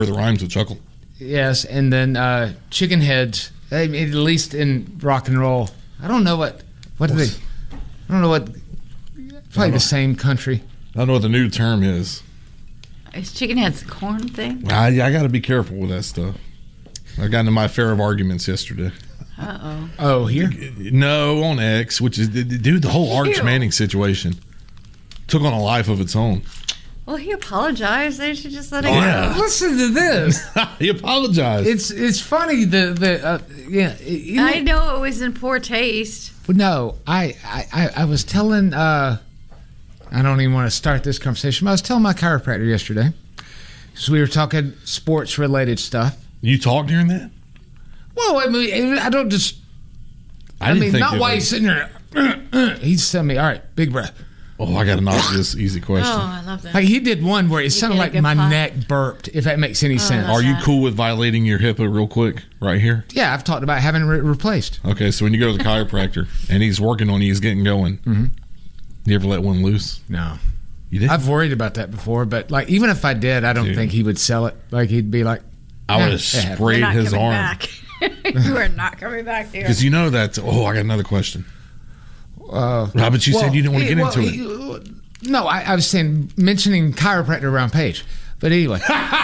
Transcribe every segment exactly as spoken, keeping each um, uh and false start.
the rhymes with chuckle. Yes, and then uh, chicken heads. I mean, at least in rock and roll, I don't know what what do they. I don't know what. Probably the same country. I don't know what the new term is. Is chicken heads a corn thing? I, I got to be careful with that stuff. I got into my fair of arguments yesterday. Uh oh. Oh, here? No, on X, which is dude. The whole Arch Ew. Manning situation took on a life of its own. Well, he apologized. They should just let it Yeah. go. Listen to this. He apologized. It's it's funny the the uh, yeah. You know, I know it was in poor taste. No, I I, I was telling. Uh, I don't even want to start this conversation. But I was telling my chiropractor yesterday because we were talking sports related stuff. You talked during that? Well, I mean, I don't just. I, I, didn't mean, think not it while was- he's sitting there. Uh, uh, he's telling me, "All right, big breath." Oh, I got to knock this easy question. Oh, I love that. Like he did one where it sounded did a like good my pop. neck burped. If that makes any sense. that's- Are you that. cool with violating your HIPAA real quick right here? Yeah, I've talked about having it re- replaced. Okay, so when you go to the chiropractor and he's working on you, he's getting going. Mm-hmm. You ever let one loose? No. You did? I've worried about that before, but like even if I did, I don't Dude. think he would sell it. Like he'd be like, I "Yeah, would have it happened." sprayed You're not his coming arm. back. You are not coming back here. Because you know that. Oh, I got another question. Uh, Ah, but you well, said you didn't want to he- get well, into it. he- No, I, I was saying mentioning chiropractor around Paige. But anyway,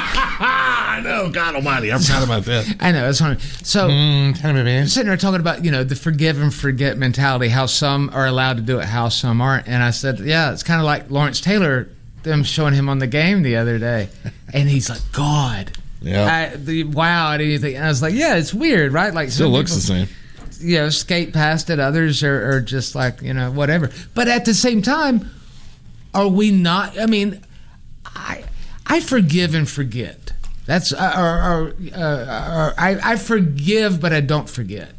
I know, God Almighty, I forgot about that. I know that's funny. So Mm, tell me, man. sitting there talking about, you know, the forgive and forget mentality, how some are allowed to do it, how some aren't. And I said, yeah, it's kind of like Lawrence Taylor, them showing him on the game the other day. And he's like, God. Yeah, I, the, wow, I didn't think. And I was like, yeah, it's weird, right? Like still some looks people, the same. you know, skate past it. Others are, are just like, you know, whatever. But at the same time, are we not? I mean, I I forgive and forget. That's uh, or, or, uh, or I, I forgive, but I don't forget.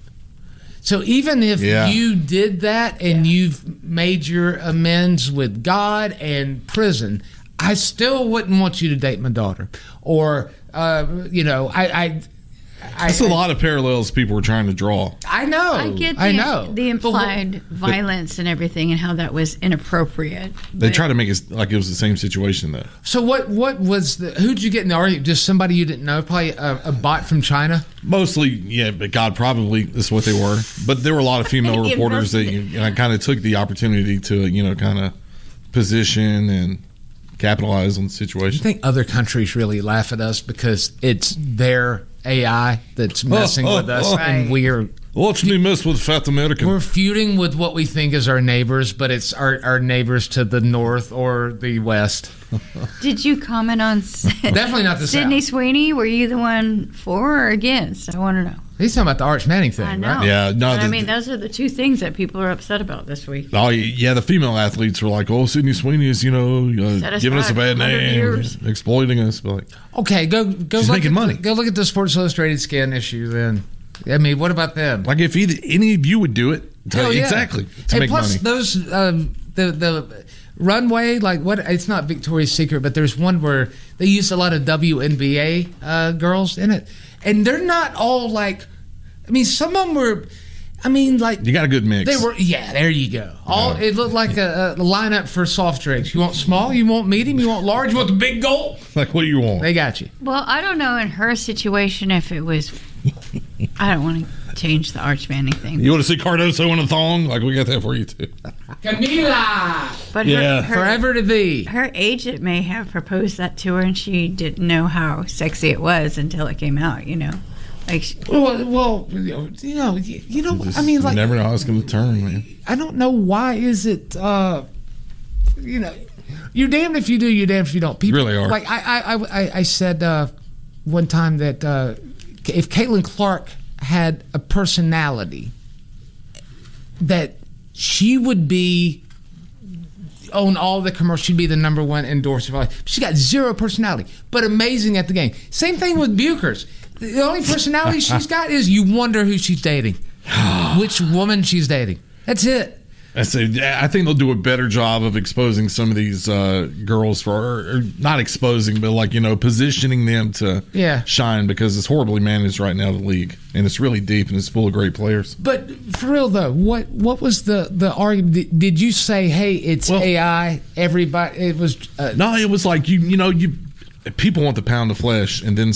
So even if Yeah. you did that and you've made your amends with God and prison, I still wouldn't want you to date my daughter. Or uh, you know, I. I That's a lot of parallels people were trying to draw. I know. I get the, I know. the But what- implied violence and everything and how that was inappropriate. They But- try to make it like it was the same situation, though. So what? What was the? Who'd you get in the argument? Just somebody you didn't know? Probably a, a bot from China. Mostly, yeah, but God, probably that's what they were. But there were a lot of female He reporters that you know, kind of took the opportunity to, you know, kind of position and capitalize on the I situation. think other countries really laugh at us because it's their A I that's messing oh, with us, oh. and we're Watch me mess with fat American. we're feuding with what we think is our neighbors, but it's our, our neighbors to the north or the west. Did you comment on S- Definitely not the Sydney south. Sweeney? Were you the one for or against? I want to know. He's talking about the Arch Manning thing, I know. right? Yeah, no, But I the- mean, those are the two things that people are upset about this week. Oh yeah, the female athletes were like, "Oh, Sydney Sweeney is, you know, Set uh, us giving us a back bad one hundred name, years. exploiting us." But like, Okay, go go. She's look making at money. The, go look at the Sports Illustrated skin issue. Then, I mean, what about them? like if either, any of you would do it, to- Hell yeah. exactly to and make plus money. those um, the the runway, like what? It's not Victoria's Secret, but there's one where they use a lot of W N B A uh, girls in it, and they're not all like. I mean, some of them were. I mean, like You got a good mix. they were. Yeah, there you go. All it looked like a, a lineup for soft drinks. You want small, you want medium, you want large, you want the big gulp. like what do you want? They got you. Well, I don't know in her situation if it was. I don't want to change the Arch Manning thing. You want to see Cardoso in a thong? Like we got that for you too. Camila, But Yeah. her, her, forever to thee. her agent may have proposed that to her, and she didn't know how sexy it was until it came out. You know, like she- Well, well, you know, you you know. Just I mean, like, never know how it's going to turn, man. I don't know why is it. Uh, you know, you're damned if you do, you're damned if you don't. People Really are. Like I, I, I, I- I said uh, one time that uh, if Caitlin Clark had a personality, that she would be on all the commercials. She'd be the number one endorser. of life. She got zero personality, but amazing at the game. Same thing with Buchers. The only personality she's got is you wonder who she's dating, which woman she's dating. That's it. I say, I think they'll do a better job of exposing some of these uh, girls for, or, or not exposing, but like you know, positioning them to Yeah. shine because it's horribly managed right now. The league and it's really deep and it's full of great players. But for real though, what what was the the argument? Did, did you say, hey, it's Well- A I? Everybody, it was. Uh, No, it was like you, you know, you. people want the pound of flesh, and then